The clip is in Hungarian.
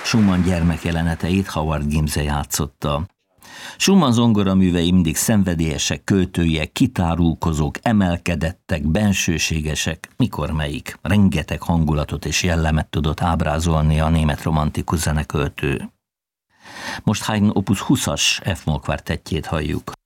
Schumann gyermekjeleneteit Howard Gimse játszotta. Schumann zongoraművei mindig szenvedélyesek, költőiek, kitárulkozók, emelkedettek, bensőségesek. Mikor melyik? Rengeteg hangulatot és jellemet tudott ábrázolni a német romantikus zeneköltő. Most Haydn opus 20-as F-moll kvartettjét halljuk.